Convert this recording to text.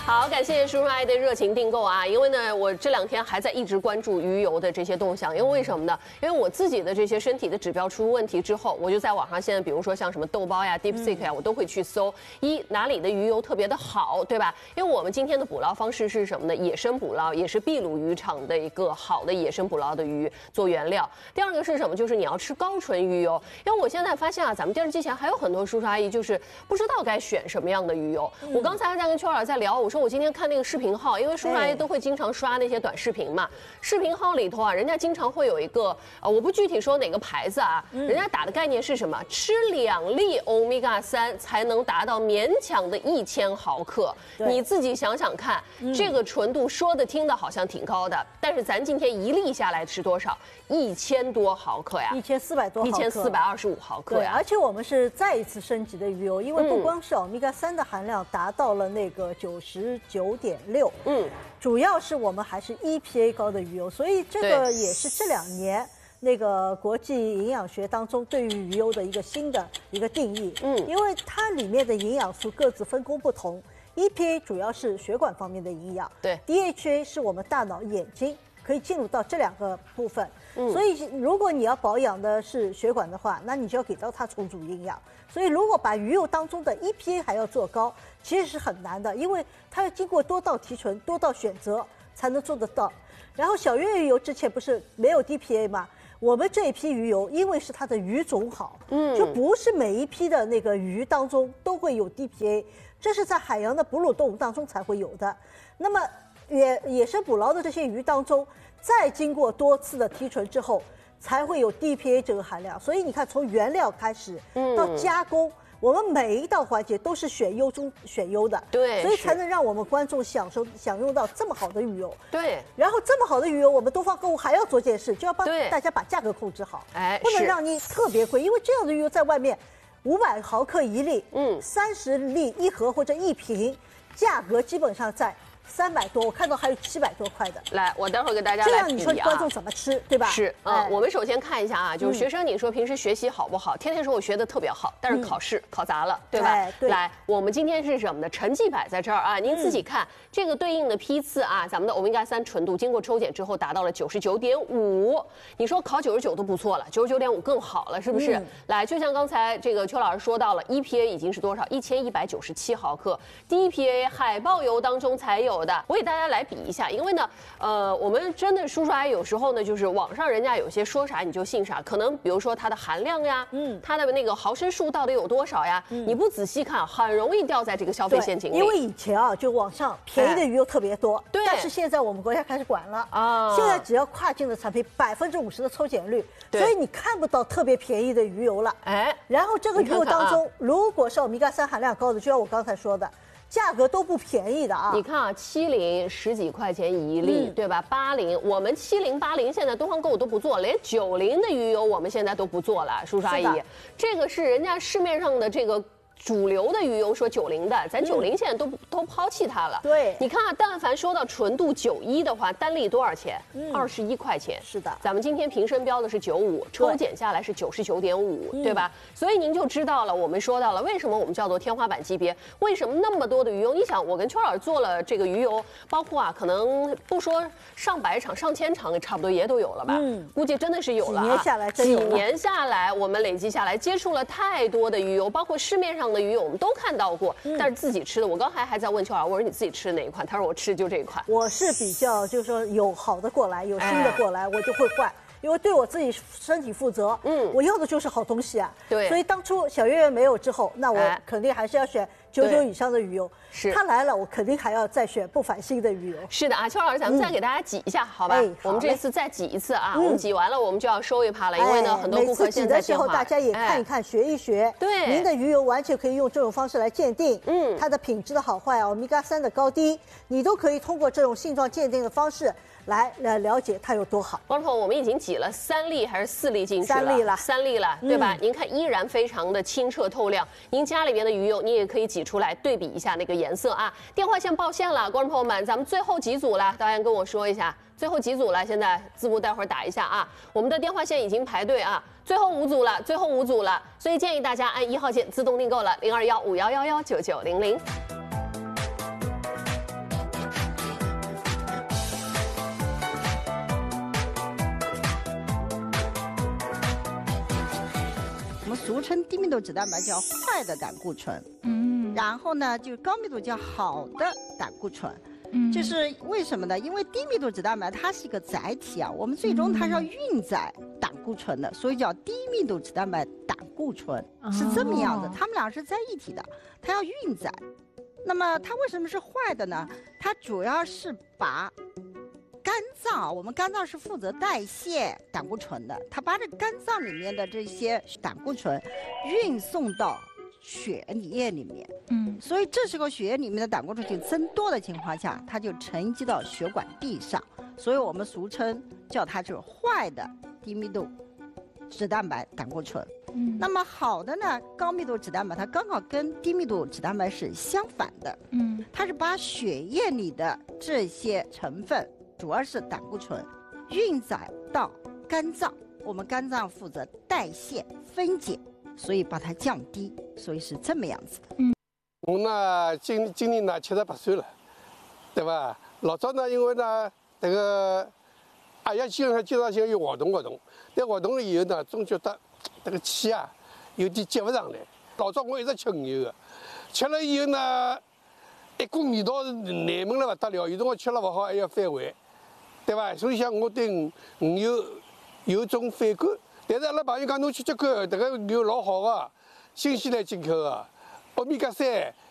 好，感谢叔叔阿姨的热情订购啊！因为呢，我这2天还在一直关注鱼油的这些动向，因为为什么呢？因为我自己的这些身体的指标出问题之后，我就在网上现在，比如说像什么豆包呀、DeepSeek 呀，我都会去搜哪里的鱼油特别的好，对吧？因为我们今天的捕捞方式是什么呢？野生捕捞，也是秘鲁渔场的一个好的野生捕捞的鱼做原料。第二个是什么？就是你要吃高纯鱼油，因为我现在发现啊，咱们电视机前还有很多叔叔阿姨就是不知道该选什么样的鱼油。我刚才还在跟邱老师在聊，我说我今天看那个视频号，因为叔叔阿姨都会经常刷那些短视频嘛，视频号里头啊，人家经常会有一个我不具体说哪个牌子啊，人家打的概念是什么？吃2粒欧米伽3才能达到勉强的1000毫克。你自己想想看，这个纯度说的听的好像挺高的，但是咱今天1粒下来吃多少？1000多毫克呀 ，1400多毫克 ，1425毫克呀。 对，而且我们是再一次升级的鱼油，因为不光是欧米伽3的含量达到了那个99.6，主要是我们还是 EPA 高的鱼油，所以这个也是这2年那个国际营养学当中对于鱼油的一个新的一个定义。因为它里面的营养素各自分工不同 ，EPA 主要是血管方面的营养，对 ，DHA 是我们大脑、眼睛可以进入到这2个部分。所以如果你要保养的是血管的话，那你就要给到它充足营养。所以如果把鱼油当中的 EPA 还要做高，其实是很难的，因为它要经过多道提纯、多道选择才能做得到。然后小月鱼油之前不是没有 DPA 吗？我们这一批鱼油，因为是它的鱼种好，就不是每一批的那个鱼当中都会有 DPA， 这是在海洋的哺乳动物当中才会有的。那么野生捕捞的这些鱼当中，再经过多次的提纯之后，才会有 DPA 这个含量。所以你看，从原料开始到加工，我们每一道环节都是选优中选优的，对，所以才能让我们观众享用到这么好的鱼油。对，然后这么好的鱼油，我们东方购物还要做件事，就要帮大家把价格控制好，不能让你特别贵，因为这样的鱼油在外面500毫克1粒，30粒1盒或者1瓶，价格基本上在300多，我看到还有700多块的。来，我待会儿给大家来比啊。这样你说观众怎么吃，对吧？是啊，我们首先看一下啊，就是学生，你说平时学习好不好？天天说我学的特别好，但是考试考砸了，对吧？对。来，我们今天是什么呢？成绩摆在这儿啊，您自己看这个对应的批次啊，咱们的欧米伽3纯度经过抽检之后达到了99.5，你说考99都不错了，99.5更好了，是不是？来，就像刚才这个邱老师说到了 ，EPA 已经是多少？1197毫克 ，DPA 海豹油当中才有。我给大家来比一下，因为呢，我们真的叔叔阿姨有时候呢，就是网上人家有些说啥你就信啥，可能比如说它的含量呀，它的那个毫升数到底有多少呀，你不仔细看，很容易掉在这个消费陷阱里。因为以前啊，就网上便宜的鱼油特别多，对，但是现在我们国家开始管了啊，现在只要跨境的产品50%的抽检率，所以你看不到特别便宜的鱼油了。哎，然后这个鱼油当中，如果是欧米伽3含量高的，就像我刚才说的。价格都不便宜的啊！你看啊，7010几块钱1粒，对吧？80，我们70、80现在东方购物都不做，连90的鱼油我们现在都不做了，叔叔阿姨，这个是人家市面上的这个。主流的鱼油说90的，咱90现在都抛弃它了。对，你看啊，但凡说到纯度91的话，单粒多少钱？21块钱。是的，咱们今天瓶身标的是95，抽检下来是99.5，对吧？所以您就知道了，我们说到了为什么我们叫做天花板级别，为什么那么多的鱼油？你想，我跟邱老师做了这个鱼油，包括啊，可能不说上百场、上千场，差不多也都有了吧？估计真的是有了。几年下来，几年下来，我们累积下来，接触了太多的鱼油，包括市面上的鱼油我们都看到过，但是自己吃的，我刚才还在问邱老师，我说你自己吃的哪一款？他说我吃的就这一款。我是比较就是说有好的过来，有新的过来，我就会换。因为对我自己身体负责，我要的就是好东西啊。对，所以当初小月月没有之后，那我肯定还是要选99以上的鱼油。是，它来了，我肯定还要再选不返新的鱼油。是的啊，邱老师，咱们再给大家挤一下，好吧？我们这次再挤一次啊，我们挤完了，我们就要收一趴了，因为呢，很多顾客现在电话。每次挤的时候，大家也看一看，学一学。对，您的鱼油完全可以用这种方式来鉴定，它的品质的好坏啊，欧米伽3的高低，你都可以通过这种性状鉴定的方式。来了解它有多好。观众朋友，我们已经挤了3粒还是4粒进去了？3粒了，对吧？您看依然非常的清澈透亮。您家里边的鱼油，你也可以挤出来对比一下那个颜色啊。电话线报线了，观众朋友们，咱们最后几组了，导演跟我说一下，最后几组了，现在字幕待会儿打一下啊。我们的电话线已经排队啊，最后5组了，最后5组了，所以建议大家按1号键自动订购了，0215111990。 俗称低密度脂蛋白叫坏的胆固醇，然后呢，就是高密度叫好的胆固醇。这是为什么呢？因为低密度脂蛋白它是一个载体啊，我们最终它是要运载胆固醇的，所以叫低密度脂蛋白胆固醇，是这么样子，它们俩是在一起的，它要运载。那么它为什么是坏的呢？它主要是把肝脏，我们肝脏是负责代谢胆固醇的，它把这肝脏里面的这些胆固醇运送到血液里面，所以这时候血液里面的胆固醇就增多的情况下，它就沉积到血管壁上，所以我们俗称叫它是坏的低密度脂蛋白胆固醇。那么好的呢，高密度脂蛋白它刚好跟低密度脂蛋白是相反的，它是把血液里的这些成分，主要是胆固醇，运载到肝脏，我们肝脏负责代谢分解，所以把它降低，所以是这么样子的。 我呢，今年呢78岁了，对吧？老早呢，因为呢，这个也经常性有活动，但活动了以后呢，总觉得这个气啊有点接不上来。老早我一直吃鱼油的，吃了以后呢，一股味道是难闻了不得了，有辰光吃了不好还要反胃，对吧？所以讲我对鱼油有种反感。但是阿拉朋友讲侬去吃看，这个鱼老好的，新西兰进口的，欧米伽3